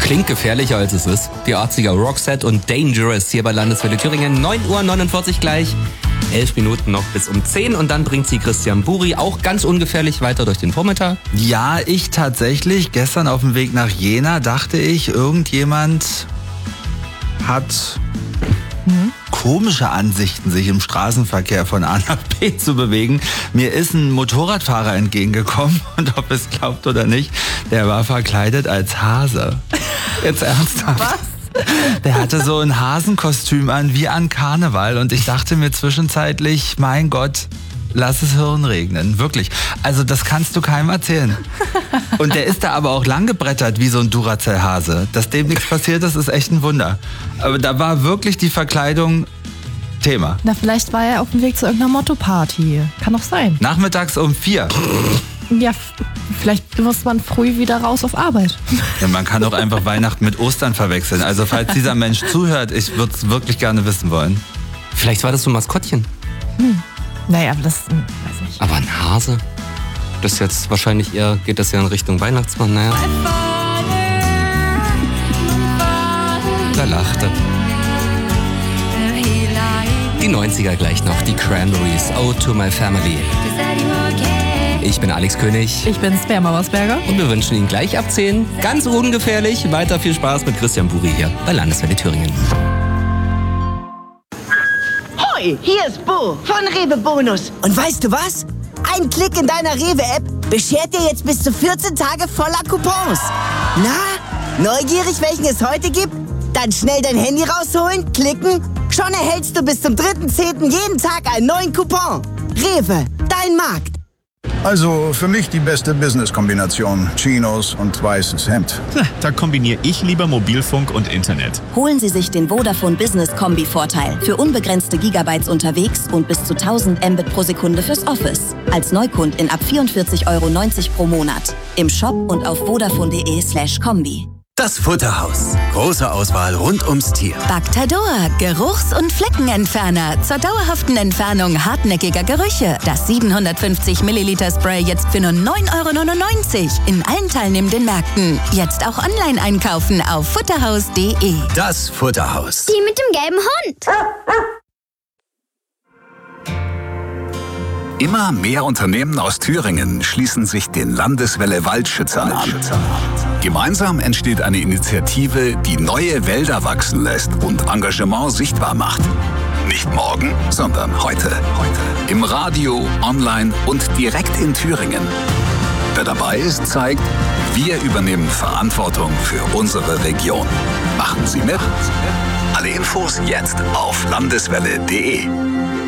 Klingt gefährlicher als es ist. Die 80er Roxette und Dangerous hier bei Landeswelle Thüringen. 9:49 Uhr gleich. 11 Minuten noch bis um 10 und dann bringt sie Christian Buri auch ganz ungefährlich weiter durch den Vormittag. Ja, ich tatsächlich. Gestern auf dem Weg nach Jena dachte ich, irgendjemand hat komische Ansichten, sich im Straßenverkehr von A nach B zu bewegen. Mir ist ein Motorradfahrer entgegengekommen und ob es glaubt oder nicht, der war verkleidet als Hase. Jetzt ernsthaft. Was? Der hatte so ein Hasenkostüm an, wie an Karneval. Und ich dachte mir zwischenzeitlich, mein Gott, lass es Hirn regnen. Wirklich. Also das kannst du keinem erzählen. Und der ist da aber auch lang gebrettert wie so ein Duracell-Hase. Dass dem nichts passiert ist, ist echt ein Wunder. Aber da war wirklich die Verkleidung Thema. Na, vielleicht war er auf dem Weg zu irgendeiner Motto-Party. Kann doch sein. Nachmittags um 4. Ja, vielleicht muss man früh wieder raus auf Arbeit. Ja, man kann auch einfach Weihnachten mit Ostern verwechseln. Also falls dieser Mensch zuhört, ich würde es wirklich gerne wissen wollen. Vielleicht war das so ein Maskottchen. Naja, aber das weiß ich. Aber ein Hase? Das ist jetzt wahrscheinlich eher, geht das ja in Richtung Weihnachtsmann, naja. Da lachte. Die 90er gleich noch, die Cranberries, Ode to My Family. Ich bin Alex König. Ich bin Sperma Mausberger. Und wir wünschen Ihnen gleich ab 10, ganz ungefährlich, weiter viel Spaß mit Christian Buri hier bei Landeswelle Thüringen. Hoi, hier ist Bo von Rewe Bonus. Und weißt du was? Ein Klick in deiner Rewe-App beschert dir jetzt bis zu 14 Tage voller Coupons. Na, neugierig, welchen es heute gibt? Dann schnell dein Handy rausholen, klicken. Schon erhältst du bis zum 3.10. jeden Tag einen neuen Coupon. Rewe, dein Markt. Also für mich die beste Business-Kombination. Chinos und weißes Hemd. Da kombiniere ich lieber Mobilfunk und Internet. Holen Sie sich den Vodafone Business Kombi-Vorteil für unbegrenzte Gigabytes unterwegs und bis zu 1000 Mbit pro Sekunde fürs Office. Als Neukundin ab 44,90 € pro Monat. Im Shop und auf vodafone.de/kombi. Das Futterhaus. Große Auswahl rund ums Tier. Bactador, Geruchs- und Fleckenentferner zur dauerhaften Entfernung hartnäckiger Gerüche. Das 750 Milliliter Spray jetzt für nur 9,99 € in allen teilnehmenden Märkten. Jetzt auch online einkaufen auf futterhaus.de. Das Futterhaus. Die mit dem gelben Hund. Immer mehr Unternehmen aus Thüringen schließen sich den Landeswelle Waldschützern an. Gemeinsam entsteht eine Initiative, die neue Wälder wachsen lässt und Engagement sichtbar macht. Nicht morgen, sondern heute. Im Radio, online und direkt in Thüringen. Wer dabei ist, zeigt, wir übernehmen Verantwortung für unsere Region. Machen Sie mit? Alle Infos jetzt auf landeswelle.de.